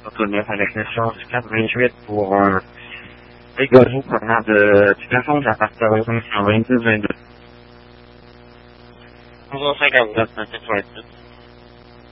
29 avec l'échange du 428 pour un Pégase prenant de Tutaphone à partir de 126-22. 11h59, 27-28.